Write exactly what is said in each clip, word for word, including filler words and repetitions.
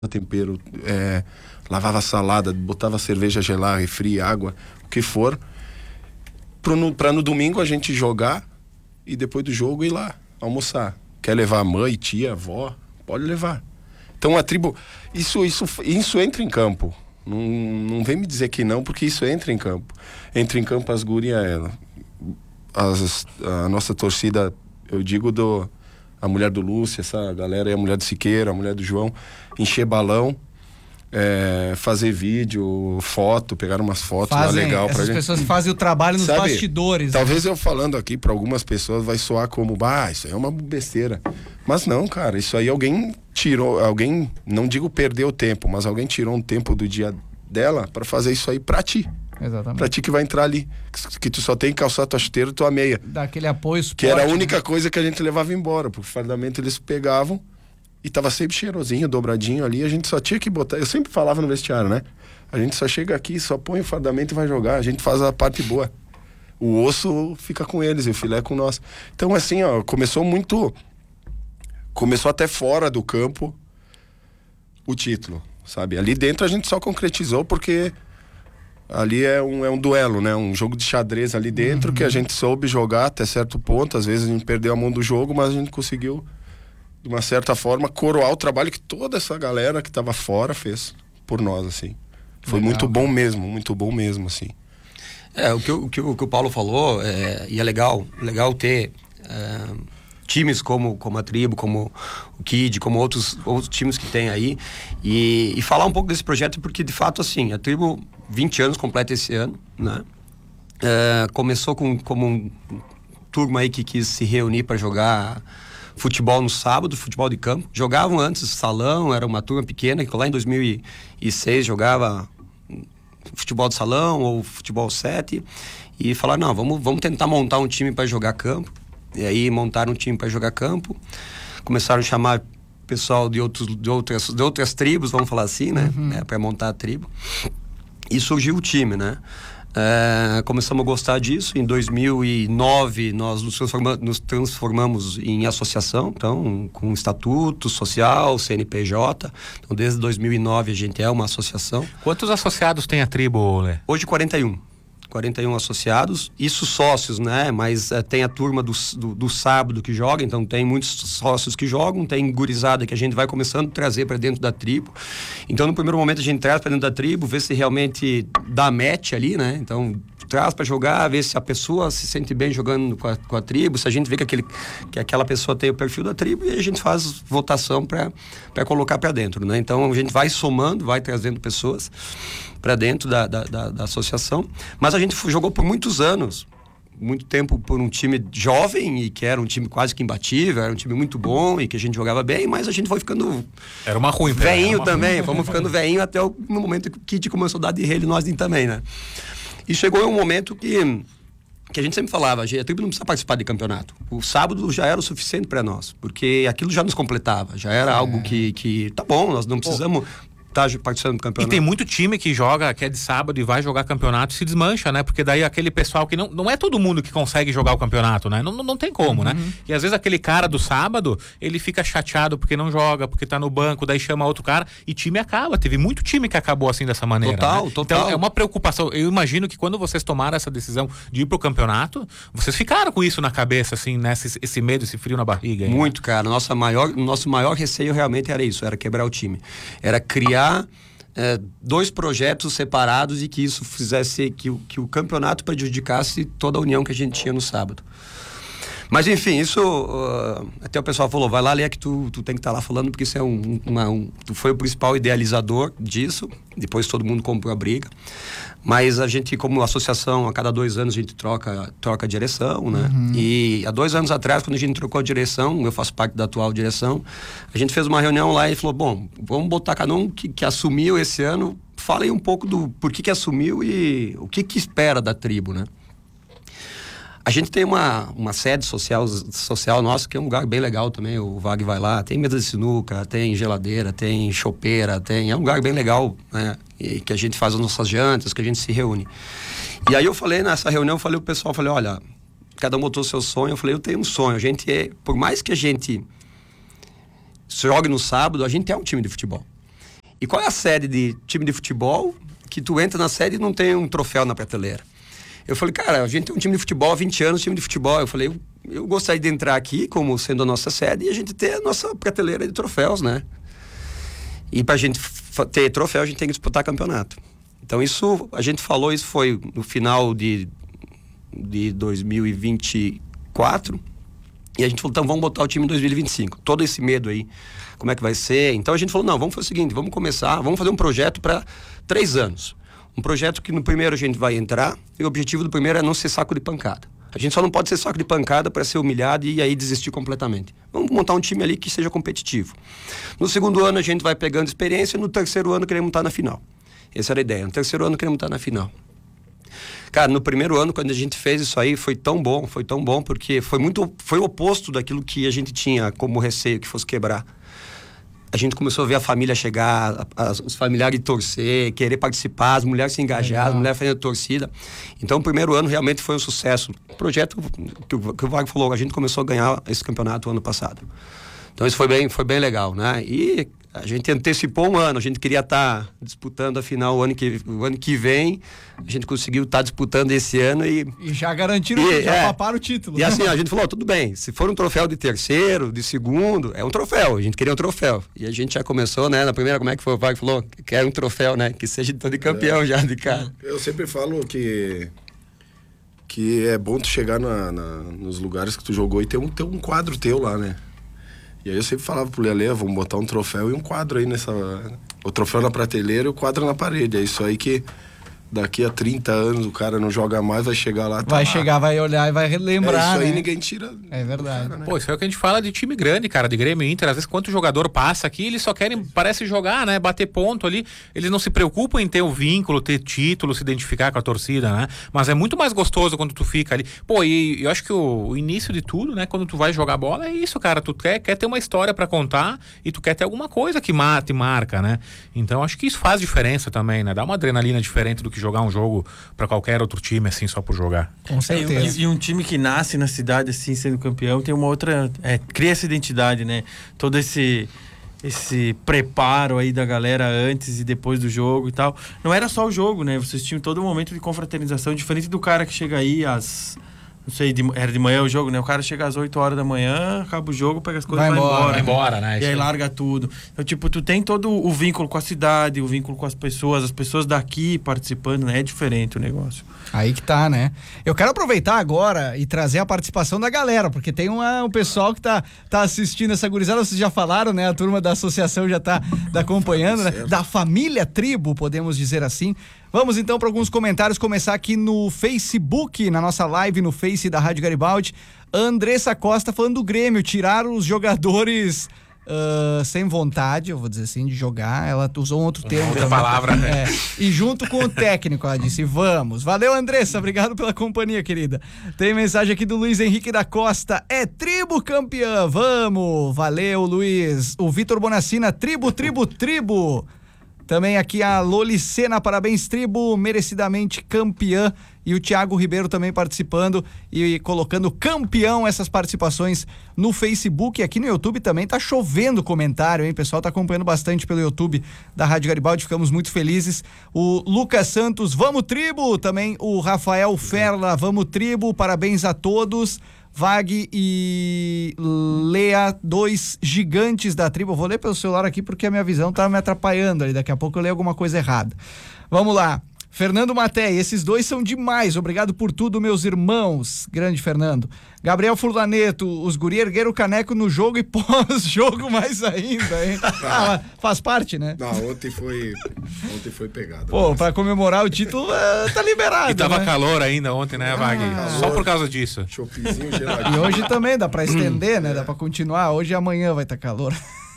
tempero, é, lavava salada, botava cerveja gelada, refri, água, o que for, pro no, pra no domingo a gente jogar e depois do jogo ir lá almoçar. Quer levar mãe, tia, avó? Pode levar. Então a tribo, isso, isso, isso entra em campo. Não, não vem me dizer que não, porque isso entra em campo. Entra em campo as gurias, as, a nossa torcida, eu digo do... a mulher do Lúcio, essa galera aí, a mulher do Siqueira, a mulher do João, encher balão, é, fazer vídeo, foto, pegar umas fotos fazem, lá legal pra essas gente. pessoas fazem o trabalho nos Sabe, bastidores. Talvez né? eu falando aqui pra algumas pessoas vai soar como, bah, isso aí é uma besteira. Mas não, cara, isso aí alguém tirou, alguém, não digo perdeu tempo, mas alguém tirou um tempo do dia dela pra fazer isso aí pra ti. Exatamente. Pra ti que vai entrar ali, que, que tu só tem que calçar tua chuteira e tua meia. Dá aquele apoio, suporte, que era a única né? coisa que a gente levava embora, porque o fardamento eles pegavam e tava sempre cheirosinho, dobradinho ali, a gente só tinha que botar, eu sempre falava no vestiário, né? A gente só chega aqui, só põe o fardamento e vai jogar, a gente faz a parte boa. O osso fica com eles e o filé com nós. Então assim, ó, começou muito, começou até fora do campo o título, sabe? Ali dentro a gente só concretizou porque ali é um, é um duelo, né? Um jogo de xadrez ali dentro, uhum. que a gente soube jogar até certo ponto. Às vezes a gente perdeu a mão do jogo, mas a gente conseguiu, de uma certa forma, coroar o trabalho que toda essa galera que estava fora fez por nós, assim. Foi legal, muito bom mesmo, muito bom mesmo, assim. É, o que o, que o, que o Paulo falou, é, e é legal, legal ter é, times como, como a Tribo, como o Kid, como outros, outros times que tem aí, e, e falar um pouco desse projeto, porque de fato, assim, a Tribo, vinte anos completa esse ano, né? É, começou com, como um turma aí que quis se reunir para jogar futebol no sábado, futebol de campo. Jogavam antes salão, era uma turma pequena, que lá em dois mil e seis jogava futebol de salão ou futebol sete, e falaram, não, vamos, vamos tentar montar um time para jogar campo. E aí montaram um time para jogar campo, começaram a chamar pessoal de, outros, de, outras, de outras tribos, vamos falar assim, né? Uhum. É, para montar a tribo. E surgiu o time, né? É, começamos a gostar disso. Em dois mil e nove nós nos, transforma, nos transformamos em associação, então com estatuto social, C N P J. Então desde dois mil e nove a gente é uma associação. Quantos associados tem a tribo, Lê? Hoje quarenta e um. quarenta e um associados, isso sócios, né? Mas é, tem a turma do, do, do sábado que joga, então tem muitos sócios que jogam, tem gurizada que a gente vai começando a trazer para dentro da tribo. Então no primeiro momento a gente traz para dentro da tribo, vê se realmente dá match ali, né? Então traz para jogar, vê se a pessoa se sente bem jogando com a, com a tribo, se a gente vê que, aquele, que aquela pessoa tem o perfil da tribo, e a gente faz votação para colocar para dentro, né? Então a gente vai somando, vai trazendo pessoas para dentro da, da, da, da associação, mas a gente jogou por muitos anos, muito tempo por um time jovem, e que era um time quase que imbatível, era um time muito bom e que a gente jogava bem, mas a gente foi ficando era uma ruim, veinho uma também, ruim. fomos ficando veinho até o no momento que o Kit começou a dar de rele nós também, né? E chegou um momento que que a gente sempre falava, a tribo não precisa participar de campeonato. O sábado já era o suficiente para nós, porque aquilo já nos completava, já era é. algo que, que tá bom, nós não precisamos tá participando do campeonato. E tem muito time que joga, que é de sábado e vai jogar campeonato e se desmancha, né? Porque daí aquele pessoal que não... Não é todo mundo que consegue jogar o campeonato, né? Não, não, não tem como, uhum. né? E às vezes aquele cara do sábado, ele fica chateado porque não joga, porque tá no banco, daí chama outro cara e time acaba. Teve muito time que acabou assim dessa maneira. Total, né? total. Então é uma preocupação. Eu imagino que quando vocês tomaram essa decisão de ir pro campeonato, vocês ficaram com isso na cabeça, assim, né? Esse, esse medo, esse frio na barriga. Aí, muito, né? cara. Nossa maior, nosso maior receio realmente era isso, era quebrar o time. Era criar É, dois projetos separados e que isso fizesse que, que o campeonato prejudicasse toda a união que a gente tinha no sábado. Mas enfim, isso uh, até o pessoal falou, vai lá, Lê, que tu, tu tem que estar tá lá falando, porque isso é um, uma, um tu foi o principal idealizador disso, depois todo mundo comprou a briga. Mas a gente, como associação, a cada dois anos a gente troca, troca a direção, né? Uhum. E há dois anos atrás, quando a gente trocou a direção, eu faço parte da atual direção, a gente fez uma reunião lá e falou, bom, vamos botar cada um que, que assumiu esse ano, fala aí um pouco do porquê que assumiu e o que que espera da tribo, né? A gente tem uma, uma sede social, social nossa, que é um lugar bem legal também, o Vag vai lá, tem mesa de sinuca, tem geladeira, tem chopeira, tem, é um lugar bem legal, né? E que a gente faz as nossas jantas, que a gente se reúne. E aí eu falei, nessa reunião, eu falei pro pessoal, eu falei, olha, cada um botou seu sonho, eu falei, eu tenho um sonho, a gente é, por mais que a gente jogue no sábado, a gente é um time de futebol. E qual é a sede de time de futebol que tu entra na sede e não tem um troféu na prateleira? Eu falei, cara, a gente tem um time de futebol há vinte anos, time de futebol. Eu falei, eu, eu gostaria de entrar aqui como sendo a nossa sede e a gente ter a nossa prateleira de troféus, né? E pra gente ter troféu, a gente tem que disputar campeonato. Então isso, a gente falou, isso foi no final de, de dois mil e vinte e quatro. E a gente falou, então vamos botar o time em dois mil e vinte e cinco. Todo esse medo aí, como é que vai ser? Então a gente falou, não, vamos fazer o seguinte, vamos começar, vamos fazer um projeto para três anos. Um projeto que no primeiro a gente vai entrar e o objetivo do primeiro é não ser saco de pancada. A gente só não pode ser saco de pancada para ser humilhado e aí desistir completamente. Vamos montar um time ali que seja competitivo. No segundo ano a gente vai pegando experiência e no terceiro ano queremos estar na final. Essa era a ideia. No terceiro ano queremos estar na final. Cara, no primeiro ano, quando a gente fez isso aí, foi tão bom, foi tão bom, porque foi muito, foi o oposto daquilo que a gente tinha como receio que fosse quebrar. A gente começou a ver a família chegar, as, os familiares torcer, querer participar, as mulheres se engajar, Legal. As mulheres fazendo torcida. Então, o primeiro ano realmente foi um sucesso. O projeto que o, que o Wagner falou, a gente começou a ganhar esse campeonato ano passado. Então, isso foi bem, foi bem legal, né? E a gente antecipou um ano, a gente queria estar disputando a final o ano que, o ano que vem, a gente conseguiu estar disputando esse ano e... E já garantiram, e, já é, paparam o título. E assim, a gente falou, tudo bem, se for um troféu de terceiro, de segundo, é um troféu, a gente queria um troféu. E a gente já começou, né, na primeira, como é que foi o Wagner falou? Que era um troféu, né, que seja de campeão é. já de cara. Eu sempre falo que... que é bom tu chegar na, na, nos lugares que tu jogou e ter um, ter um quadro teu lá, né? E aí eu sempre falava pro Lelê, vamos botar um troféu e um quadro aí nessa... O troféu na prateleira e o quadro na parede. É isso aí que daqui a trinta anos o cara não joga mais, vai chegar lá... Tá vai lá. chegar, vai olhar e vai relembrar, É isso aí, né? ninguém tira... É verdade. Cara, né? Pô, isso é o que a gente fala de time grande, cara, de Grêmio e Inter. Às vezes, quanto jogador passa aqui, eles só querem, parece jogar, né? Bater ponto ali. Eles não se preocupam em ter o vínculo, ter título, se identificar com a torcida, né? Mas é muito mais gostoso quando tu fica ali. Pô, e eu acho que o, o início de tudo, né? Quando tu vai jogar bola, é isso, cara. Tu quer, quer ter uma história pra contar e tu quer ter alguma coisa que mata e marca, né? Então, acho que isso faz diferença também, né? Dá uma adrenalina diferente do que jogar um jogo pra qualquer outro time, assim, só por jogar. Com certeza. É, e, e um time que nasce na cidade, assim, sendo campeão, tem uma outra... É, cria essa identidade, né? Todo esse... esse preparo aí da galera antes e depois do jogo e tal. Não era só o jogo, né? Vocês tinham todo um momento de confraternização, diferente do cara que chega aí às... Não sei, de, era de manhã o jogo, né? O cara chega às oito horas da manhã, acaba o jogo, pega as coisas e vai embora. Vai embora, né? E aí larga tudo. Então, tipo, tu tem todo o vínculo com a cidade, o vínculo com as pessoas, as pessoas daqui participando, né? É diferente o negócio. Aí que tá, né? Eu quero aproveitar agora e trazer a participação da galera, porque tem uma, um pessoal que tá, tá assistindo essa gurizada, vocês já falaram, né? A turma da associação já tá, tá acompanhando, né? Da família Tribo, podemos dizer assim. Vamos então para alguns comentários, começar aqui no Facebook, na nossa live no Face da Rádio Garibaldi. A Andressa Costa falando do Grêmio, tiraram os jogadores uh, sem vontade, eu vou dizer assim, de jogar. Ela usou um outro termo. Outra palavra, né? É. E junto com o técnico, ela disse, vamos. Valeu, Andressa, obrigado pela companhia, querida. Tem mensagem aqui do Luiz Henrique da Costa, é Tribo campeã, vamos. Valeu, Luiz. O Vitor Bonacina, Tribo, Tribo, Tribo. Também aqui a Lolicena, parabéns, Tribo, merecidamente campeã. E o Thiago Ribeiro também participando e colocando campeão essas participações no Facebook. E aqui no YouTube também tá chovendo comentário, hein? O pessoal tá acompanhando bastante pelo YouTube da Rádio Garibaldi, ficamos muito felizes. O Lucas Santos, vamos Tribo! Também o Rafael Ferla, vamos Tribo, parabéns a todos. Vag e Lea, dois gigantes da Tribo. Eu vou ler pelo celular aqui porque a minha visão tá me atrapalhando ali. Daqui a pouco eu leio alguma coisa errada. Vamos lá. Fernando Maté, esses dois são demais. Obrigado por tudo, meus irmãos. Grande Fernando. Gabriel Furlaneto, os guri ergueram o caneco no jogo e pós-jogo mais ainda, hein? Ah, faz parte, né? Não, ontem foi ontem foi pegado. Pô, pra comemorar o título, é, tá liberado, E tava né? calor ainda ontem, né, Wagner? Ah, Só por causa disso. Choppzinho geladinho. E hoje também dá pra estender, né? Dá pra continuar. Hoje e amanhã vai estar calor.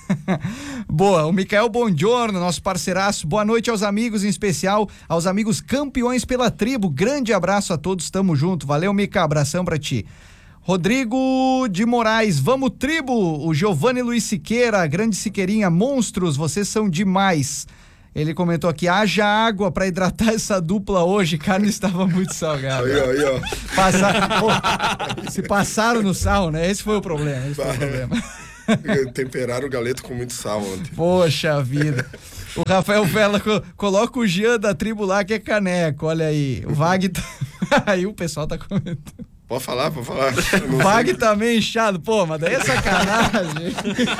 Boa, o Micael Bongiorno, nosso parceiraço, boa noite aos amigos, em especial aos amigos campeões pela Tribo, grande abraço a todos, tamo junto, valeu Mica, abração pra ti. Rodrigo de Moraes, vamos Tribo, o Giovanni Luiz Siqueira, grande Siqueirinha, monstros, vocês são demais. Ele comentou aqui, haja água pra hidratar essa dupla hoje, carne estava muito salgada. Aí, ó, aí, ó. Passar, pô, se passaram no sal, né? Esse foi o problema, esse foi o problema. Temperaram o galeto com muito sal ontem. Poxa vida. O Rafael Fela co- coloca o Jean da tribo lá que é caneco, olha aí. O Vag tá... aí o pessoal tá comentando. Pode falar, pode falar. O Vag tá meio inchado, pô, mas daí é sacanagem.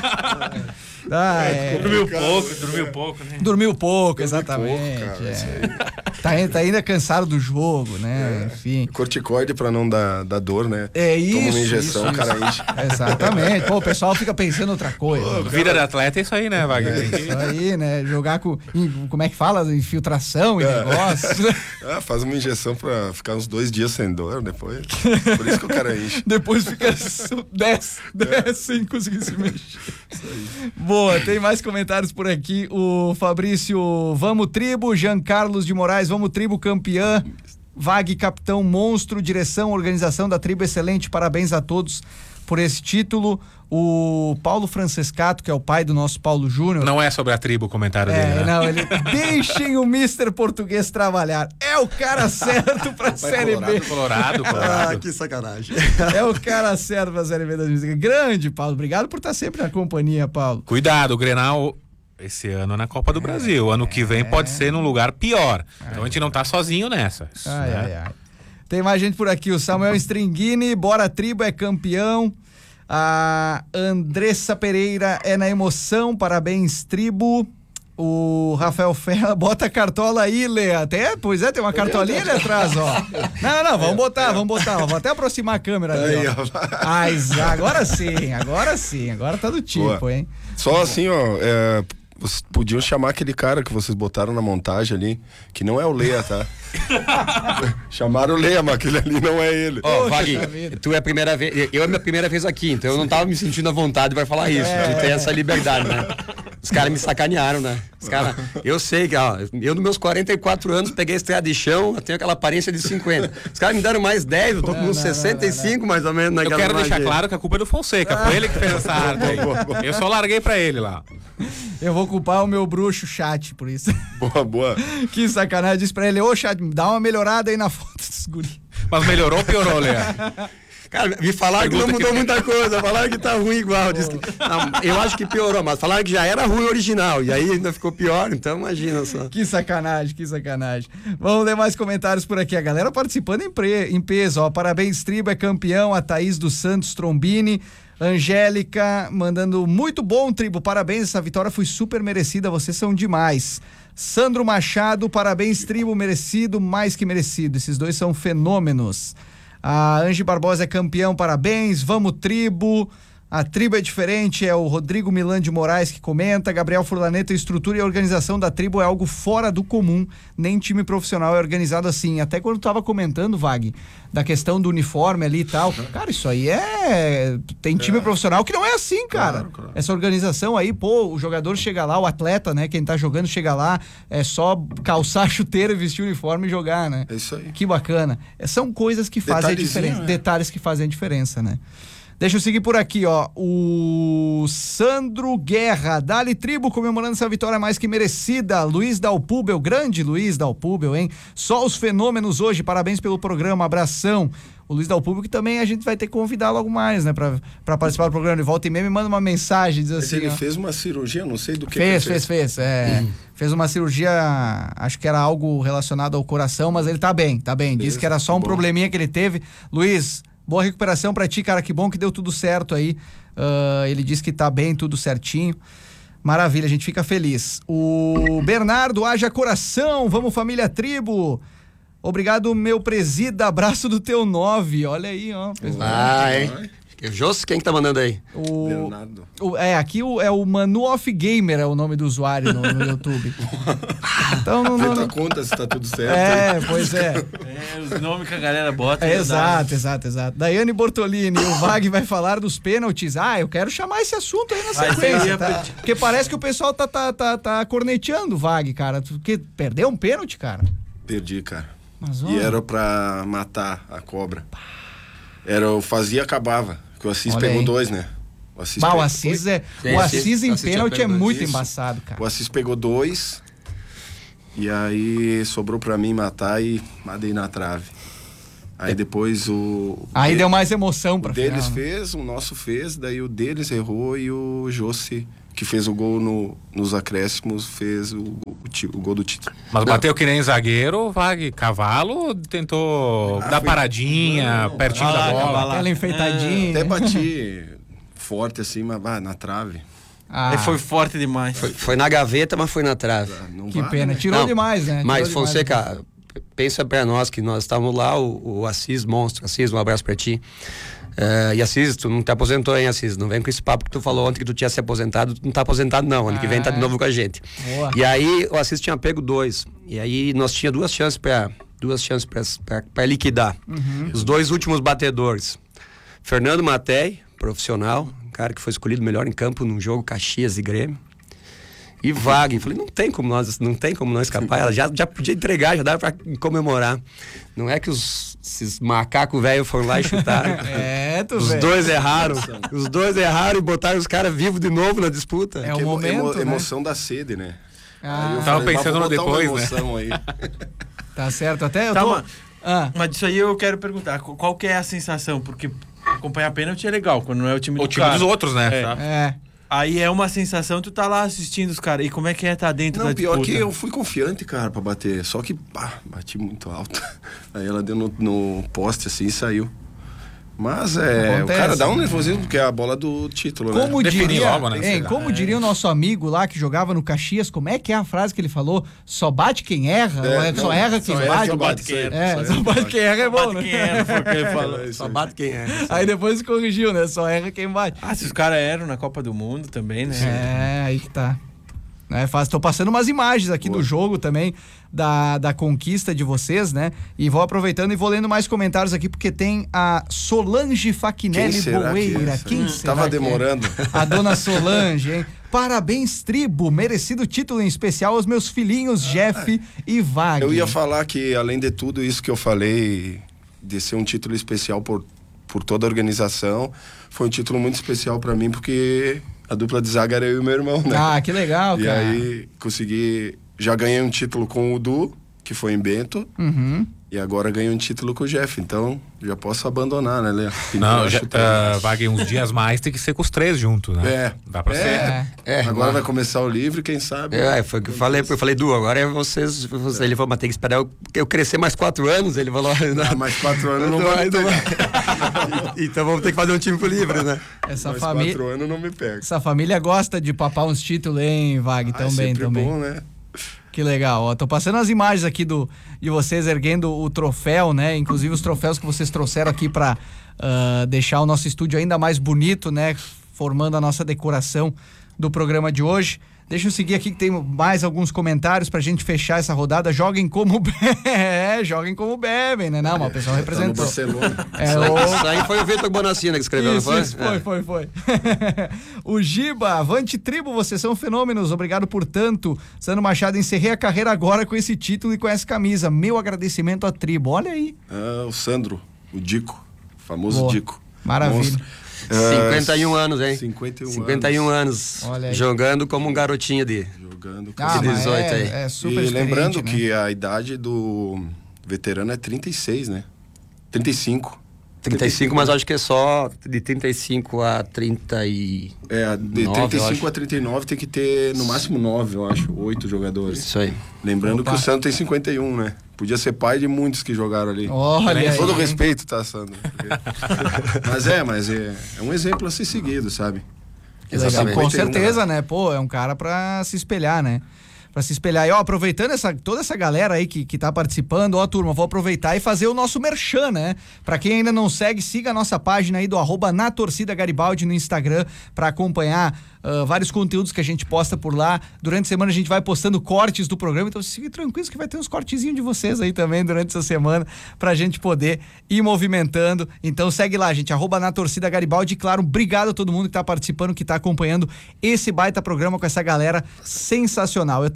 Ah, é. Dormiu pouco, dormiu pouco, né? Dormiu pouco, exatamente. pouco, cara, isso é. Tá, ai- tá ainda cansado do jogo, né? Enfim. Corticoide pra não dar, dar dor, né? É isso. Toma uma injeção, isso, o cara isso. enche. Exatamente. Pô, o pessoal fica pensando outra coisa. Vida de atleta é isso aí, né, Wagner? Tem que- Isso aí, né? Jogar com. em- Como é que fala? Infiltração e negócio. Ah, faz uma injeção pra ficar uns dois dias sem dor depois. Por isso que o cara enche. Depois fica dez, dez sem conseguir se mexer. Boa, tem mais comentários por aqui. O Fabrício, vamos tribo, Jean Carlos de Moraes, vamos tribo campeã. Vag, capitão monstro, direção, organização da tribo excelente, parabéns a todos por esse título. O Paulo Francescato, que é o pai do nosso Paulo Júnior. Não é sobre a tribo o comentário É, dele, né? não, ele. Deixem o mister Português trabalhar. É o cara certo pra Série B. Colorado, Colorado. Ah, que sacanagem. É o cara certo pra Série B da música. Grande, Paulo. Obrigado por estar sempre na companhia, Paulo. Cuidado, o Grenal esse ano na Copa do Brasil. Ano que vem pode ser num lugar pior. Então a gente não tá sozinho nessa. Ai, né? ai, ai. Tem mais gente por aqui. O Samuel Stringini, bora tribo, é campeão. A Andressa Pereira é na emoção, parabéns, tribo. O Rafael Ferra, bota a cartola aí, Lê. Até, pois é, tem uma cartolinha ali atrás, ó. Não, não, vamos botar, vamos botar. Ó. Vou até aproximar a câmera ali, Aí, ó. ó. Ai, agora sim, agora sim. Agora tá do tipo, Boa. hein? Só assim, ó, é, vocês podiam chamar aquele cara que vocês botaram na montagem ali, que não é o Leia, tá? Chamaram o Leia, mas aquele ali não é ele. Ó, Poxa Vag, vida. tu é a primeira vez. Eu é a minha primeira vez aqui, então eu não tava me sentindo à vontade pra falar isso. Tu tem essa liberdade, né? Os caras me sacanearam, né? Os caras. Eu sei que, ó, eu nos meus quarenta e quatro anos peguei estrada de chão, eu tenho aquela aparência de cinquenta. Os caras me deram mais dez, eu tô com uns sessenta e cinco mais ou menos Eu naquela quero deixar imagem. claro que a culpa é do Fonseca. Foi ele que fez essa arte aí. Eu só larguei pra ele lá. Eu vou culpar o meu bruxo chat por isso. Boa, boa. Que sacanagem. Disse pra ele, ô chat, dá uma melhorada aí na foto dos guri. Mas melhorou ou piorou, Lea? Cara, me falaram que não Pergunta mudou que- muita coisa, falaram que tá ruim igual. Diz que- não, eu acho que piorou, mas falaram que já era ruim original, e aí ainda ficou pior, então imagina só. Que sacanagem, que sacanagem. Vamos ler mais comentários por aqui. A galera participando em, pre, em peso, ó. Parabéns, tribo, é campeão. A Thaís dos Santos Trombini. Angélica mandando muito bom, tribo. Parabéns, essa vitória foi super merecida. Vocês são demais. Sandro Machado, parabéns, tribo, merecido, mais que merecido. Esses dois são fenômenos. A Angie Barbosa é campeão, parabéns. Vamos, tribo. A tribo é diferente, é o Rodrigo Milan de Moraes que comenta. Gabriel Furlaneto, a estrutura e a organização da tribo é algo fora do comum. Nem time profissional é organizado assim. Até quando eu tava comentando, Vag, da questão do uniforme ali e tal. Cara, isso aí é... Tem time profissional que não é assim, cara. Claro, claro. Essa organização aí, pô, o jogador chega lá, o atleta, né? Quem tá jogando chega lá, é só calçar a chuteira, vestir o uniforme e jogar, né? É isso aí. Que bacana. É, são coisas que fazem a Detalhezinho, diferença. né? Detalhes que fazem a diferença, né? Deixa eu seguir por aqui, ó. O Sandro Guerra, Dali Tribo, comemorando essa vitória mais que merecida. Luiz Dalpubel, grande Luiz Dalpubel, hein? Só os fenômenos hoje, parabéns pelo programa, abração. O Luiz Dalpubel que também a gente vai ter que convidar logo mais, né? Pra, pra participar do programa. Ele volta e meia me manda uma mensagem, diz Mas assim, ele ó. fez uma cirurgia, não sei do que Fez, que ele fez, fez. É, fez uma cirurgia, acho que era algo relacionado ao coração, mas ele tá bem, tá bem. Diz Fez, que era só um bom. probleminha que ele teve. Luiz, boa recuperação pra ti, cara. Que bom que deu tudo certo aí. Ah, ele disse que tá bem, tudo certinho. Maravilha, a gente fica feliz. O Bernardo, haja coração. Vamos, família Tribo. Obrigado, meu presida. Abraço do teu nove. Olha aí, ó. Ah, hein? José, quem que tá mandando aí? O, Leonardo. o- é, aqui o, é o Manu Off Gamer, é o nome do usuário no, no YouTube. Então, não, Vê não, tua não- conta se tá tudo certo. É, pois é. É, os nomes que a galera bota. É, já dá. exato, exato, exato. Daiane Bortolini, o Vag vai falar dos pênaltis. Ah, eu quero chamar esse assunto aí na Vai, sequência, você ia tá? pedir. Porque parece que o pessoal tá, tá, tá, tá corneteando o Vag, cara. Porque perdeu um pênalti, cara. Perdi, cara. Mas, ó, E era pra matar a cobra. Era, eu fazia e acabava. Porque o Assis Olha pegou aí. dois, né? O Assis, bah, o pegou- Assis, é, Sim, o Assis- Assis em Assis tinha pênalti é pego dois. muito Isso. embaçado, cara. O Assis pegou dois. E aí sobrou pra mim matar e matei na trave. Aí depois o. Aí de- deu mais emoção pra O deles final, né? fez, o nosso fez, daí o deles errou e o Jossi, que que fez o gol no, nos acréscimos, fez o, o, o gol do título. Mas bateu que nem zagueiro, Vag, cavalo, tentou Ah, dar foi- paradinha, Não, pertinho da vai lá, bola. vai lá. Aquela enfeitadinha. Até bati forte assim, mas ah, na trave. Ah, Aí foi forte demais. Foi, foi na gaveta, mas foi na trave. Ah, não que vale, pena. né? Tirou Não, demais, né? Mas, Tirou demais. Fonseca, pensa pra nós que nós estávamos lá, o, o Assis Monstro. Assis, um abraço pra ti. Eh, e Assis, tu não te aposentou, hein, Assis? Não vem com esse papo que tu falou ontem que tu tinha se aposentado. Tu não tá aposentado, não. Ano que vem tá de Ah. novo com a gente. Boa. E aí, o Assis tinha pego dois. E aí, nós tinha duas chances pra, duas chances pra, pra, pra liquidar. Uhum. Os dois últimos batedores. Fernando Matei, profissional, um cara que foi escolhido melhor em campo num jogo Caxias e Grêmio. E Wagner, falei, não tem como nós, não tem como nós escapar, ela já, já podia entregar, já dava pra comemorar. Não é que os esses macacos velhos foram lá e chutaram. É, tu Os vê. dois erraram, os dois erraram e botaram os caras vivos de novo na disputa. É o Que emo- momento, emo- né? emoção da sede, né? Ah, Aí eu Tava falei, pensando mas no vou botar depois, uma emoção aí. tá certo. Até eu Tá, tô... mas- Ah, Mas disso aí eu quero perguntar, qual qual que é a sensação? Porque acompanhar pênalti é legal, quando não é o time do O time cara. dos outros, né? É. Tá? é. Aí é uma sensação, tu tá lá assistindo os caras, e como é que é tá dentro Não, da pior disputa? que eu fui confiante, cara, pra bater. Só que, pá, bati muito alto. Aí ela deu no, no poste assim e saiu. Mas é, Acontece. o cara dá um nervosismo porque é a bola do título, Como né? Definir diria, logo, né? hein, como diria o nosso amigo lá que jogava no Caxias, como é que é a frase que ele falou? Só bate quem erra? É, ou é só não, erra quem só erra bate? quem bate quem erra. É, Só só bate quem erra é bom, Bate né? quem era, foi o que ele falou. É isso Só aí. bate quem é. Aí depois corrigiu, né? Só erra quem bate. Ah, se os caras eram na Copa do Mundo também, né? É, aí que tá. Não é fácil. Tô passando umas imagens aqui Boa. do jogo também, da, da conquista de vocês, né? E vou aproveitando e vou lendo mais comentários aqui, porque tem a Solange Quem Faquinelli será que é Boeira. essa? Quem Hum, será Tava que é? demorando. A dona Solange, hein? Parabéns, tribo. Merecido título em especial aos meus filhinhos Jeff e Wagner. Eu ia falar que, além de tudo isso que eu falei, de ser um título especial por, por toda a organização, foi um título muito especial pra mim, porque a dupla de zaga era eu e meu irmão, né? Ah, que legal, E cara. aí consegui. Já ganhei um título com o Du, que foi em Bento, Uhum. e agora ganhei um título com o Jeff. Então já posso abandonar, né, Léo? Não, Eu já, acho que- uh, Wagner, uns dias mais tem que ser com os três juntos, né? É. Dá pra É. ser. É. É, Agora mas- vai começar o livre, quem sabe. É, foi o que eu falei, eu falei, Du, agora é vocês, vocês- ele falou, mas tem que esperar eu, eu crescer mais quatro anos, ele falou, Ah, mais quatro anos não Então, vai me então- pegar. então vamos ter que fazer um time pro livre, né? Essa, Mais família, quatro anos não me pega. essa família gosta de papar uns títulos, hein, Wag? Ah, Também, sempre também. bom, né? Que legal, ó. Tô passando as imagens aqui do, de vocês erguendo o troféu, né? Inclusive os troféus que vocês trouxeram aqui pra ah, deixar o nosso estúdio ainda mais bonito, né? Formando a nossa decoração do programa de hoje. Deixa eu seguir aqui que tem mais alguns comentários pra gente fechar essa rodada. Joguem como bebem. É, joguem como bebem, né? Não, mas o pessoal Tá no representou. Barcelona. É, Isso aí, o... isso aí foi o Vitor Bonacina que escreveu, Isso, não foi? isso, foi, É. foi, foi. O Giba, avante tribo, vocês são fenômenos, obrigado por tanto. Sandro Machado, encerrei a carreira agora com esse título e com essa camisa. Meu agradecimento à tribo, olha aí. Ah, o Sandro, o Dico, famoso Boa. Dico. Maravilha. Monstro. cinquenta e um anos, hein? cinquenta e um cinquenta e um anos. Olha aí. Jogando como um garotinho de. Jogando com Ah, de mas dezoito é, aí. é super E experiente, lembrando né? que a idade do veterano é trinta e seis, né? trinta e cinco. trinta e cinco, mas acho que é só de trinta e cinco a trinta e... É, de Nove, trinta e eu cinco acho. a trinta e nove tem que ter no máximo nove, eu acho, oito jogadores. Isso aí. Lembrando Opa. que o Sandro tem cinquenta e um, né? Podia ser pai de muitos que jogaram ali. Olha aí. Todo hein? respeito, tá, Sandro? Porque- mas é, mas é, é um exemplo a ser seguido, sabe? Que legal. Exatamente. Com cinquenta e um, certeza, né? Pô, é um cara pra se espelhar, né? Pra se espelhar. E ó, aproveitando essa, toda essa galera aí que, que tá participando, ó, turma, vou aproveitar e fazer o nosso merchan, né? Pra quem ainda não segue, siga a nossa página aí do arroba na torcida Garibaldi no Instagram pra acompanhar ah, vários conteúdos que a gente posta por lá. Durante a semana a gente vai postando cortes do programa, então fiquem tranquilos que vai ter uns cortezinhos de vocês aí também durante essa semana pra gente poder ir movimentando. Então segue lá, gente, arroba na torcida Garibaldi. E claro, obrigado a todo mundo que tá participando, que tá acompanhando esse baita programa com essa galera sensacional. Eu tenho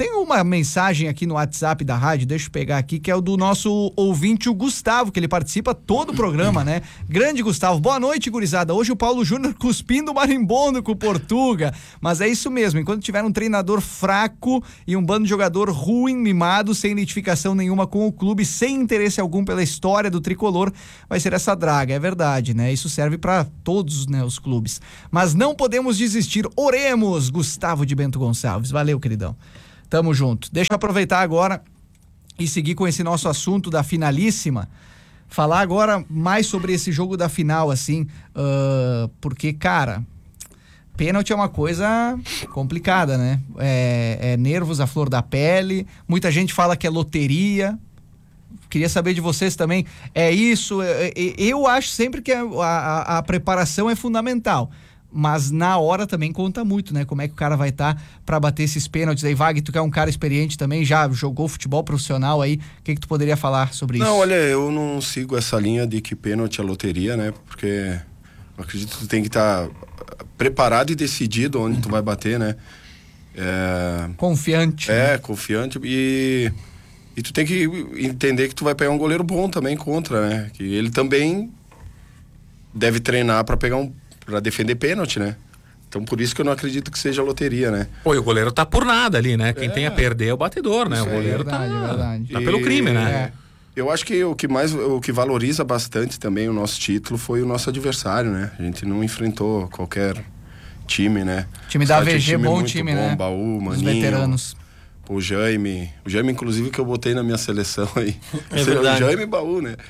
Tem uma mensagem aqui no WhatsApp da rádio, deixa eu pegar aqui, que é o do nosso ouvinte, o Gustavo, que ele participa todo o programa, né? Grande Gustavo, boa noite, gurizada. Hoje o Paulo Júnior cuspindo marimbondo com o Portuga, mas é isso mesmo, enquanto tiver um treinador fraco e um bando de jogador ruim, mimado, sem identificação nenhuma com o clube, sem interesse algum pela história do tricolor, vai ser essa draga, é verdade, né? Isso serve para todos, né, os clubes. Mas não podemos desistir, oremos, Gustavo de Bento Gonçalves. Valeu, queridão. Tamo junto. Deixa eu aproveitar agora e seguir com esse nosso assunto da finalíssima. Falar agora mais sobre esse jogo da final, assim, uh, porque, cara, pênalti é uma coisa complicada, né? É, é nervos à flor da pele, muita gente fala que é loteria. Queria saber de vocês também, é isso? É, é, eu acho sempre que a, a, a preparação é fundamental. Mas na hora também conta muito, né? Como é que o cara vai estar tá para bater esses pênaltis aí. Wagner, tu que é um cara experiente também, já jogou futebol profissional aí, o que que tu poderia falar sobre isso? Não, olha, eu não sigo essa linha de que pênalti é loteria, né? Porque eu acredito que tu tem que estar tá preparado e decidido onde tu vai bater, né? É... Confiante. É, né? confiante e... E tu tem que entender que tu vai pegar um goleiro bom também contra, né? Que ele também deve treinar para pegar um... para defender pênalti, né? Então por isso que eu não acredito que seja loteria, né? Pô, e o goleiro tá por nada ali, né? Quem É. tem a perder é o batedor, né? Isso O aí, goleiro verdade, tá, verdade. tá pelo crime, né? É. Eu acho que o que mais, o que valoriza bastante também o nosso título foi o nosso adversário, né? A gente não enfrentou qualquer time, né? Time da Os caras A V G, tinham bom muito time, bom, né? Baú, Os Maninho, veteranos. o Jaime, o Jaime inclusive que eu botei na minha seleção aí. É verdade. O Jaime e Baú, né?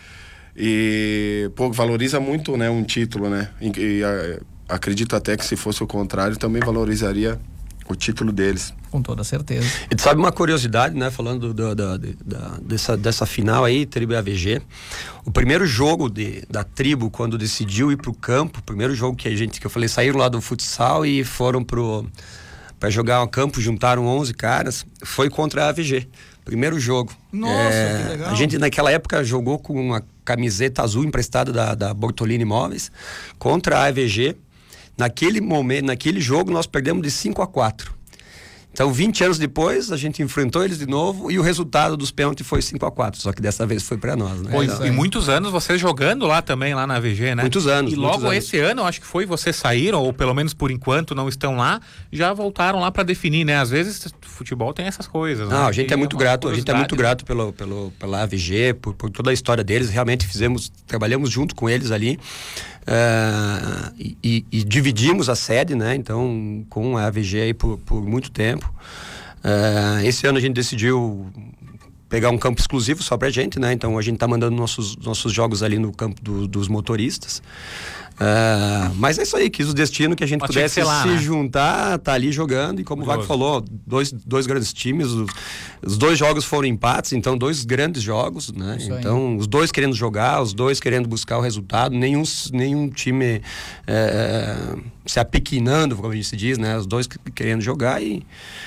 E, pô, valoriza muito, né, um título, né? E, e a, acredito até que se fosse o contrário, também valorizaria o título deles. Com toda certeza. E tu sabe uma curiosidade, né? Falando do, da, da, dessa, dessa final aí, Tribo e A V G. O primeiro jogo de, da Tribo, quando decidiu ir pro campo, o primeiro jogo que a gente, que eu falei, saíram lá do futsal e foram pro... para jogar um campo, juntaram onze caras, foi contra a A V G. Primeiro jogo. Nossa, é, que legal. A gente naquela época jogou com uma camiseta azul emprestada da, da Bortolini Imóveis contra a A V G. Naquele momento, naquele jogo, nós perdemos de cinco a quatro. Então, vinte anos depois, a gente enfrentou eles de novo e o resultado dos pênaltis foi cinco a quatro, só que dessa vez foi pra nós, né? Pô, Então, e muitos anos vocês jogando lá também, lá na A V G, né? Muitos anos, E muitos logo anos. esse ano, acho que foi, vocês saíram, ou pelo menos por enquanto não estão lá, já voltaram lá pra definir, né? Às vezes, futebol tem essas coisas, né? Não, a gente E é muito uma grato, a gente é muito curiosidade, grato pelo, pelo, pela A V G, por, por toda a história deles, realmente fizemos, trabalhamos junto com eles ali, uh, e, e, e dividimos a sede, né, então, com a A V G aí por, por muito tempo. Uh, esse ano a gente decidiu pegar um campo exclusivo só pra gente, né, então a gente tá mandando nossos, nossos jogos ali no campo do, dos motoristas. Uh, mas é isso aí, quis o destino que a gente Mas tinha que pudesse ser lá, se né? juntar, tá ali jogando, e como o Vago Curioso. falou, dois, dois grandes times, os, os dois jogos foram empates, então dois grandes jogos, né? Isso aí. Então, os dois querendo jogar, os dois querendo buscar o resultado, nenhum, nenhum time é, se apequinando, como a gente se diz, né? Os dois querendo jogar e...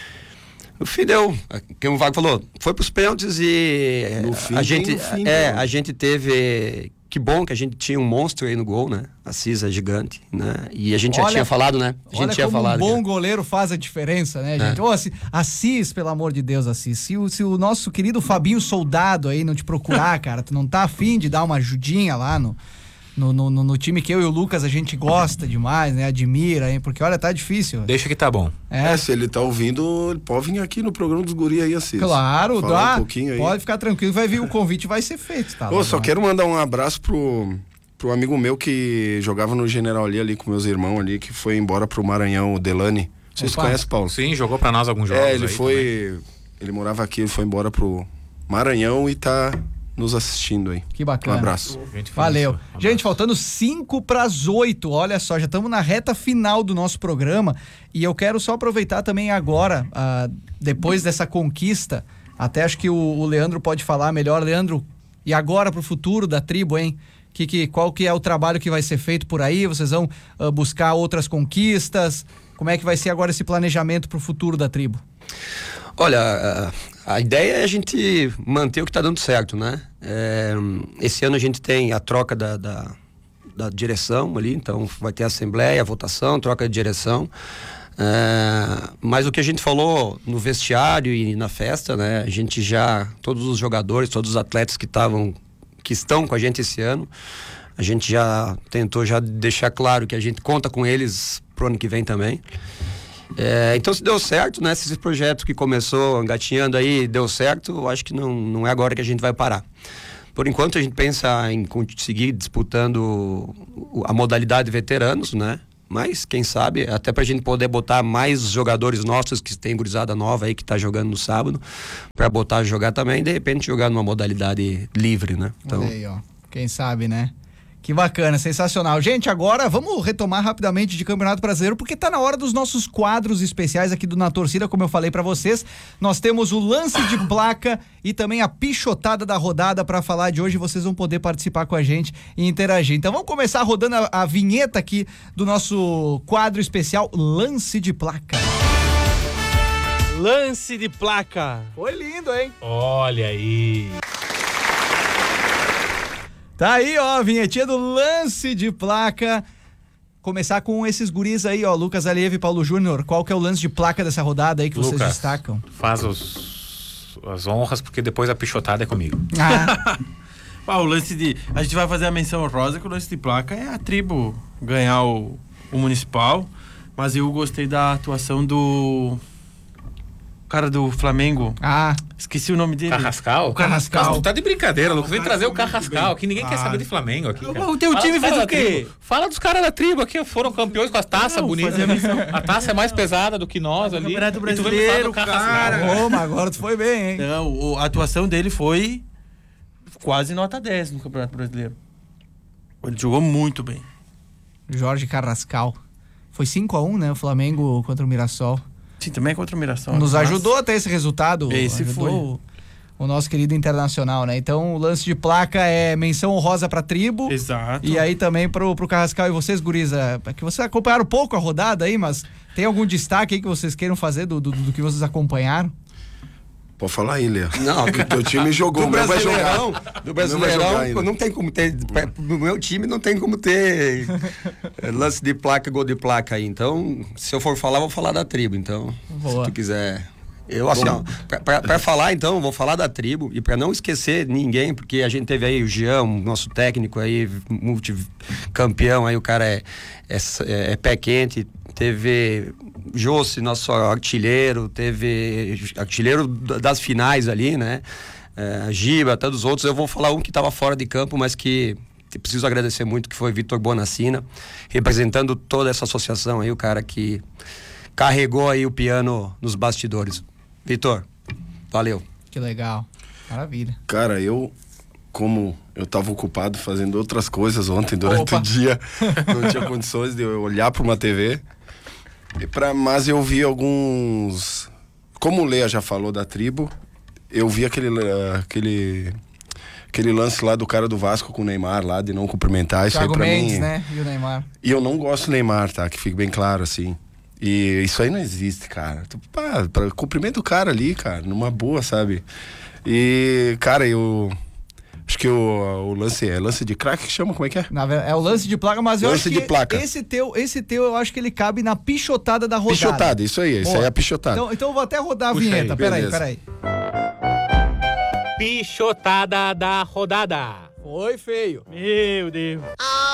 O fim deu, como o Vago falou, foi pros pênaltis e No fim, a gente, tem no fim, é, então. a gente teve, que bom que a gente tinha um monstro aí no gol, né? A Cisa gigante, né? E a gente já Olha- tinha falado, né? A gente Olha tinha como falado. um bom já. goleiro faz a diferença, né, gente? Ô, Assis, Assis, pelo amor de Deus, Assis, se o, se o nosso querido Fabinho Soldado aí não te procurar, cara, tu não tá afim de dar uma ajudinha lá no, no, no, no- no time que eu e o Lucas a gente gosta demais, né? Admira, hein? Porque, olha, tá difícil. Deixa que tá bom. É, É, se ele tá ouvindo, ele pode vir aqui no programa dos guri aí, Assis. claro, Falar dá. um pouquinho aí. Pode ficar tranquilo, vai vir o convite, vai ser feito, tá? Ô, Lá, só lá. quero mandar um abraço pro, pro amigo meu que jogava no General ali, ali com meus irmãos ali, que foi embora pro Maranhão, o Delane. Vocês Opa. conhecem, Paulo? Sim, jogou pra nós alguns jogos É, ele aí foi... também. Ele morava aqui, ele foi embora pro Maranhão e tá nos assistindo aí. Que bacana. Um abraço. Gente, Valeu. finíssima. Um Gente, abraço. faltando cinco para as oito. Olha só, já estamos na reta final do nosso programa. E eu quero só aproveitar também agora, ah, depois dessa conquista, até acho que o, o Leandro pode falar melhor. Leandro, e agora pro futuro da Tribo, hein? Que, que, qual que é o trabalho que vai ser feito por aí? Vocês vão ah, buscar outras conquistas? Como é que vai ser agora esse planejamento pro futuro da Tribo? Olha, a, a ideia é a gente manter o que está dando certo, né? É, esse ano a gente tem a troca da, da, da direção ali, então vai ter a assembleia, a votação, troca de direção. É, mas o que a gente falou no vestiário e na festa, né? A gente já, todos os jogadores, todos os atletas que estavam, que estão com a gente esse ano, a gente já tentou já deixar claro que a gente conta com eles pro ano que vem também. É, então, se deu certo, né? Se esse projeto que começou engatinhando aí deu certo, eu acho que não, não é agora que a gente vai parar. Por enquanto, a gente pensa em seguir disputando a modalidade veteranos, né? Mas, quem sabe, até pra gente poder botar mais jogadores nossos que tem gurizada nova aí que tá jogando no sábado, pra botar a jogar também e de repente jogar numa modalidade livre, né? Então... Olha aí, ó. Quem sabe, né? Que bacana, sensacional. Gente, agora vamos retomar rapidamente de Campeonato Brasileiro, porque tá na hora dos nossos quadros especiais aqui do Na Torcida, como eu falei pra vocês. Nós temos o lance de placa e também a pichotada da rodada pra falar de hoje. Vocês vão poder participar com a gente e interagir. Então vamos começar rodando a, a vinheta aqui do nosso quadro especial Lance de Placa. Lance de placa. Foi lindo, hein? Olha aí. Tá aí, ó, a vinhetinha do lance de placa. Começar com esses guris aí, ó, Lucas Alieve e Paulo Júnior. Qual que é o lance de placa dessa rodada aí que Lucas, vocês destacam? Faz os, as honras, porque depois a pichotada é comigo. Ah. Ah, o lance de... A gente vai fazer a menção rosa que o lance de placa é a tribo ganhar o, o municipal. Mas eu gostei da atuação do... cara do Flamengo. Ah. Esqueci o nome dele. Carrascal? O Carrascal. Tu tá de brincadeira, Lucas. Vem cara trazer o foi muito Carrascal bem. aqui. Ninguém quer Ah. saber de Flamengo aqui. Cara. O teu Fala time dos fez caras o quê? da tribo. Fala dos caras da tribo aqui. Foram campeões com as taças Não, bonitas. fazia missão. A taça é mais pesada do que nós ali. Campeonato E tu vem me falar do Brasileiro, Carrascal. cara. Ô, mas agora tu foi bem, hein? Não, o- a atuação dele foi quase nota dez no Campeonato Brasileiro. Ele jogou muito bem. Jorge Carrascal. Foi cinco a um, né? O Flamengo contra o Mirassol. Sim, também é contra o Mirassol. Nos mas- ajudou até esse resultado. Esse ajudou foi. O, o nosso querido Internacional, né? Então o lance de placa é menção honrosa pra tribo. Exato. E aí também pro, pro Carrascal e vocês, guriza, que vocês acompanharam pouco a rodada aí, mas tem algum destaque aí que vocês queiram fazer do, do, do que vocês acompanharam? Pode falar aí, Lê. Não, O teu time jogou, do o meu vai jogar. Brasileirão, do O meu vai jogar Brasileirão, ainda. não tem como ter, no meu time não tem como ter eh, lance de placa, gol de placa aí. Então, se eu for falar, vou falar da tribo. Então, Boa. se tu quiser. Eu, assim, ó, pra, pra, pra falar, então, vou falar da tribo e pra não esquecer ninguém, porque a gente teve aí o Jean, nosso técnico aí, multicampeão, aí o cara é, é, é pé quente. Teve Jossi, nosso artilheiro, teve artilheiro das finais ali, né? É, Giba, todos os outros. Eu vou falar um que estava fora de campo, mas que preciso agradecer muito, que foi Vitor Bonassina, representando toda essa associação aí, o cara que carregou aí o piano nos bastidores. Vitor, valeu. Que legal. Maravilha. Cara, eu, como eu tava ocupado fazendo outras coisas ontem durante Opa. o dia, não tinha condições de eu olhar para uma T V. E pra, mas eu vi alguns. Como o Leia já falou da tribo, eu vi aquele, eh, aquele, aquele lance lá do cara do Vasco com o Neymar lá, de não cumprimentar. Isso Thiago aí pra Mendes, mim. né? E o Neymar. E eu não gosto do Neymar, tá? Que fique bem claro, assim. E isso aí não existe, cara. Tu, pá, pra, cumprimenta o cara ali, cara, numa boa, sabe? E, cara, eu. Acho que o, o lance é lance de craque que chama, como é que é? Na ver- é o lance de placa, mas eu Lance acho de que placa. esse teu, esse teu, eu acho que ele cabe na pichotada da rodada. Pichotada, isso aí, isso Boa. aí é a pichotada. Então, então eu vou até rodar a Puxa vinheta. aí, Peraí, beleza. peraí. Pichotada da rodada. Foi feio. Meu Deus.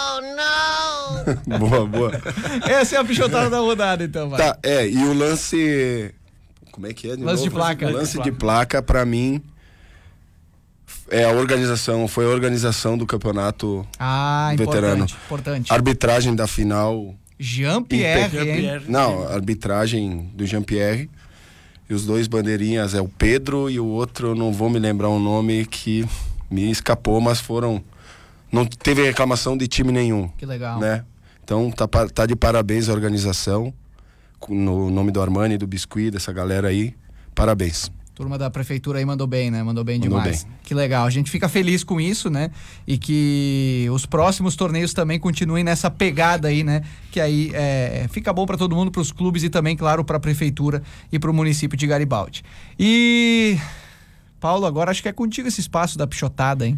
Boa, boa. Essa é a pichotada da rodada, então, vai. Tá, é, e o lance. Como é que é? Lance de novo? placa. Lance de placa, pra mim. É a organização, foi a organização do campeonato, Ah, veterano. importante, importante. arbitragem da final. Jean-Pierre, hein? Jean-Pierre. Não, a arbitragem do Jean-Pierre. E os dois bandeirinhas é o Pedro e o outro, eu não vou me lembrar o nome, que me escapou, mas foram. Não teve reclamação de time nenhum. Que legal. Né? Então tá, pa- tá de parabéns a organização, com- no nome do Armani, do Biscuit, dessa galera aí. Parabéns. Turma da prefeitura aí mandou bem, né? Mandou bem Mandou demais. bem. Que legal. A gente fica feliz com isso, né? E que os próximos torneios também continuem nessa pegada aí, né? Que aí é, fica bom pra todo mundo, pros clubes e também, claro, pra prefeitura e pro município de Garibaldi. E... Paulo, agora acho que é contigo esse espaço da pichotada, hein?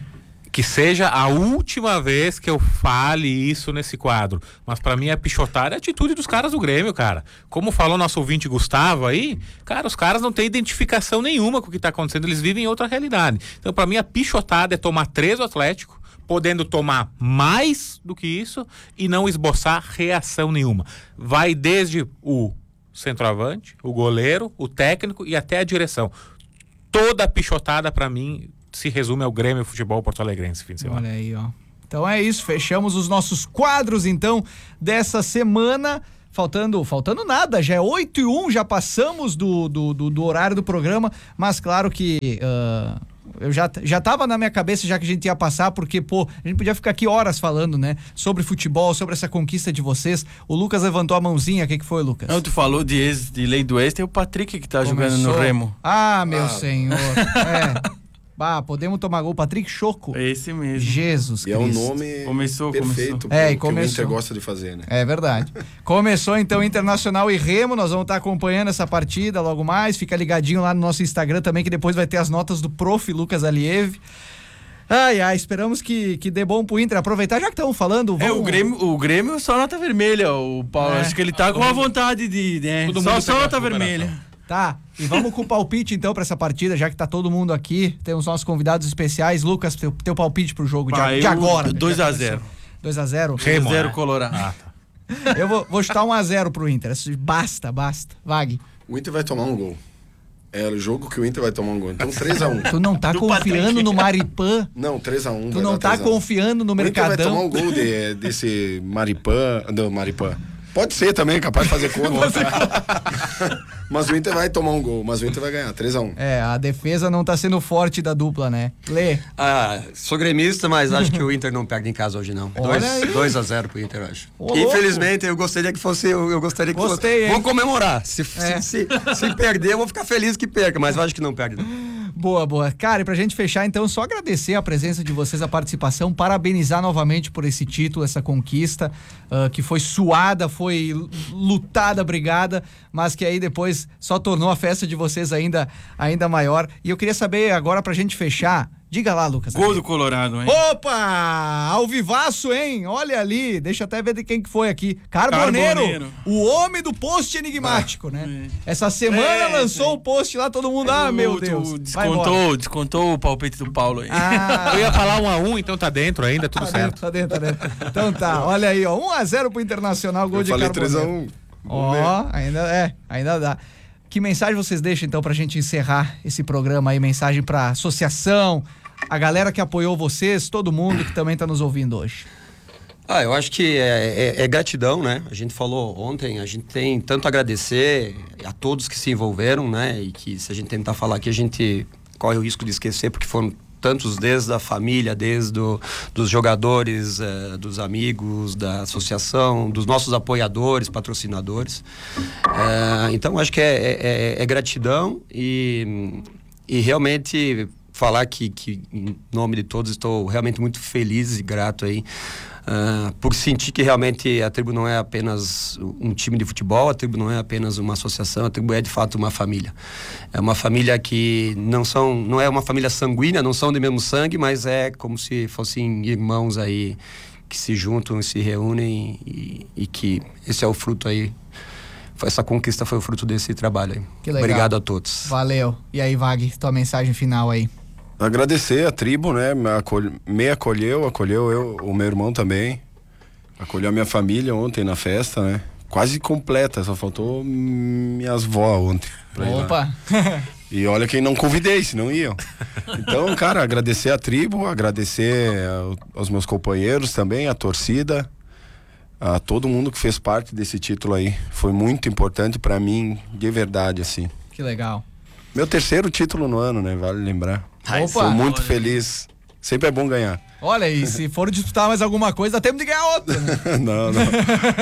que seja a última vez que eu fale isso nesse quadro. Mas pra mim a pichotada é a atitude dos caras do Grêmio, cara. Como falou nosso ouvinte Gustavo aí, cara, os caras não têm identificação nenhuma com o que tá acontecendo, eles vivem em outra realidade. Então pra mim a pichotada é tomar três do Atlético, podendo tomar mais do que isso e não esboçar reação nenhuma. Vai desde o centroavante, o goleiro, o técnico e até a direção. Toda a pichotada pra mim se resume ao Grêmio Futebol Porto Alegrense, fim de semana. Olha aí, ó. Então é isso, fechamos os nossos quadros, então, dessa semana. Faltando, faltando nada, já é oito e um, já passamos do, do, do, do horário do programa, mas claro que uh, eu já, já tava na minha cabeça já que a gente ia passar, porque, pô, a gente podia ficar aqui horas falando, né, sobre futebol, sobre essa conquista de vocês. O Lucas levantou a mãozinha, o que que foi, Lucas? Não, tu falou de, ex, de lei do ex, tem o Patrick que tá Começou. jogando no Remo. Ah, meu ah. senhor, é... Bah, podemos tomar gol. Patrick Choco. É esse mesmo. Jesus e Cristo. É um nome começou, perfeito começou. É, e que começou. o Inter gosta de fazer, né? É verdade. Começou então Internacional e Remo, nós vamos estar acompanhando essa partida logo mais. Fica ligadinho lá no nosso Instagram também, que depois vai ter as notas do prof Lucas Aliev. Ai, ai, esperamos que, que dê bom pro Inter. Aproveitar, já que estamos falando... Vamos... É, o Grêmio, o Grêmio só nota vermelha, o Paulo. É. Acho que ele tá com a vontade de... Né? Todo só mundo só nota vermelha. Tá, e vamos com o palpite então pra essa partida, já que tá todo mundo aqui, tem os nossos convidados especiais. Lucas, teu, teu palpite pro jogo de, ah, de agora. dois a zero. dois a zero? dois a zero Colorado. Ah, tá. Eu vou, vou chutar um a zero pro Inter, basta, basta. Vag. O Inter vai tomar um gol. É o jogo que o Inter vai tomar um gol. Então três a um. Tu não tá Do confiando Patrick. no Maripã? Não, três a um. Tu não tá confiando no o Inter vai Mercadão? tomar um gol de, desse Maripã. Não, Maripã. Pode ser também, capaz de fazer conta. Mas o Inter vai tomar um gol, mas o Inter vai ganhar, três a um. É, a defesa não tá sendo forte da dupla, né? Lê. Ah, sou gremista, mas acho que o Inter não perde em casa hoje, não. dois a zero pro Inter, eu acho. Ô, Infelizmente, eu gostaria que fosse. Eu, eu gostaria que Gostei, fosse. hein? Vou comemorar. Se, É. se, se, se perder, eu vou ficar feliz que perca, mas eu acho que não perde, não. Boa, boa. Cara, e pra gente fechar, então, só agradecer a presença de vocês, a participação, parabenizar novamente por esse título, essa conquista, uh, que foi suada, foi lutada, brigada, mas que aí depois só tornou a festa de vocês ainda, ainda maior. E eu queria saber agora, pra gente fechar, diga lá, Lucas. Gol do Colorado, hein? Opa! Ao vivaço, hein? Olha ali, deixa eu até ver de quem que foi aqui. Carboneiro, Carboneiro. o homem do post enigmático, ah, né? É. Essa semana é, lançou é. o post lá, todo mundo, É, ah, tu, meu tu Deus. Descontou, descontou o palpite do Paulo aí. Ah, Eu ia falar um a um, então tá dentro ainda, tudo tá certo. dentro, tá dentro, tá dentro. Então tá, olha aí, ó, um a zero pro Internacional, gol Eu de falei Carboneiro. três a um. Ó, ainda é, ainda dá. Que mensagem vocês deixam então pra gente encerrar esse programa aí, mensagem pra associação, a galera que apoiou vocês, todo mundo que também tá nos ouvindo hoje. Ah, eu acho que é, é, é gratidão, né? A gente falou ontem, a gente tem tanto a agradecer a todos que se envolveram, né? E que se a gente tentar falar aqui, a gente corre o risco de esquecer, porque foram tantos desde a família, desde do, dos jogadores, eh, dos amigos, da associação, dos nossos apoiadores, patrocinadores. Eh, então, acho que é, é, é gratidão e, e realmente falar que, que, em nome de todos, estou realmente muito feliz e grato aí. Uh, por sentir que realmente a tribo não é apenas um time de futebol, a tribo não é apenas uma associação, a tribo é de fato uma família. É uma família que não são, não é uma família sanguínea, não são do mesmo sangue, mas é como se fossem irmãos aí que se juntam e se reúnem e, e que esse é o fruto aí. Essa conquista foi o fruto desse trabalho aí. Que legal. Obrigado a todos. Valeu. E aí, Vag, tua mensagem final aí. Agradecer a tribo, né? Me, acolhe, me acolheu, acolheu eu, o meu irmão também. Acolheu a minha família ontem na festa, né? Quase completa, só faltou minhas vó ontem. Opa! E olha quem não convidei, se não iam. Então, cara, agradecer a tribo, agradecer aos meus companheiros também, a torcida, a todo mundo que fez parte desse título aí. Foi muito importante pra mim, de verdade, assim. Que legal. Meu terceiro título no ano, né? Vale lembrar. Opa! Sou muito feliz. Sempre é bom ganhar. Olha aí, se for disputar mais alguma coisa, dá tempo de ganhar outra, né? Não, não.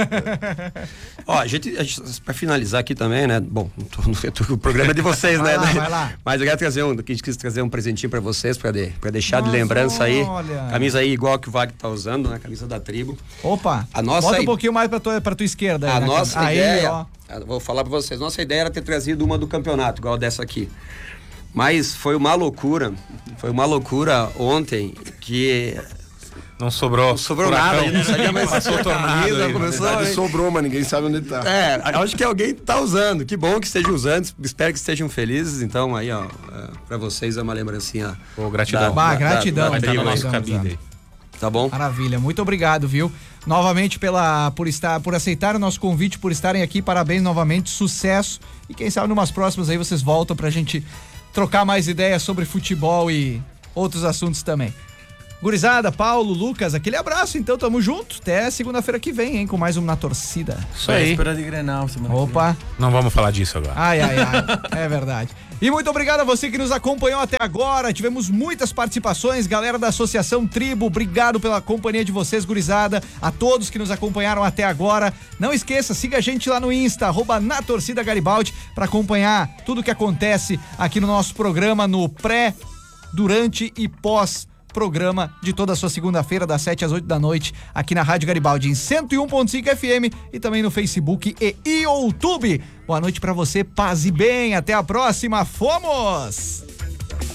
Ó, a gente, a gente, pra finalizar aqui também, né? Bom, o programa é de vocês, vai né? Lá, vai lá. Mas eu quero trazer um, que a gente quis trazer um presentinho pra vocês, pra, de, pra deixar Mas de lembrança aí. olha. Camisa aí igual que o Wagner tá usando, né? Camisa da tribo. Opa, A nossa bota um i- pouquinho mais pra tua, pra tua esquerda. A aí, né, nossa cara? Aí, ideia, ó. eu vou falar pra vocês, nossa ideia era ter trazido uma do campeonato, igual dessa aqui. Mas foi uma loucura, foi uma loucura ontem que Não sobrou. não sobrou furacão. nada, a gente não sabia mais Passou se tinha tornado camisa, aí. começou Na verdade, a- sobrou, mas ninguém sabe onde tá. É, acho que alguém tá usando. Que bom que estejam usando. Espero que estejam felizes. Então, aí, ó, é, pra vocês é uma lembrancinha. Pô, gratidão. da- Bah, da- gratidão. da- Vai estar no Obrigado, nosso obrigado. cabide aí. Tá bom? Maravilha, muito obrigado, viu? Novamente pela, por, estar, por aceitar o nosso convite, por estarem aqui, parabéns novamente, sucesso. E quem sabe numas próximas aí vocês voltam pra gente trocar mais ideias sobre futebol e outros assuntos também. Gurizada, Paulo, Lucas, aquele abraço, então tamo junto. Até segunda-feira que vem, hein, com mais um Na Torcida. Isso aí. Véspera de Grenal, semana que vem. Opa, Não vamos falar disso agora. ai, ai, ai, é verdade. E muito obrigado a você que nos acompanhou até agora. Tivemos muitas participações, galera da Associação Tribo. Obrigado pela companhia de vocês, gurizada. A todos que nos acompanharam até agora. Não esqueça, siga a gente lá no Insta, arroba na Torcida Garibaldi, para acompanhar tudo que acontece aqui no nosso programa, no pré, durante e pós programa de toda a sua segunda-feira, das sete às oito da noite, aqui na Rádio Garibaldi, em cento e um ponto cinco F M e também no Facebook e YouTube. Boa noite pra você, paz e bem, até a próxima, fomos!